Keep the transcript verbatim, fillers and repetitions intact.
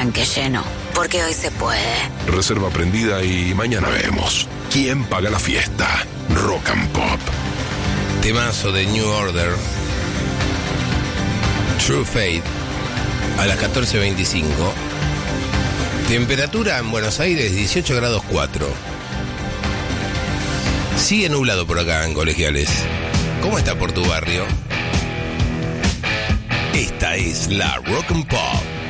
tanque lleno, porque hoy se puede. Reserva prendida y mañana vemos. ¿Quién paga la fiesta? Rock and Pop. Temazo de New Order. True Fate. A las catorce veinticinco. Temperatura en Buenos Aires dieciocho grados cuatro. Sigue nublado por acá en Colegiales. ¿Cómo está por tu barrio? Esta es la Rock and Pop.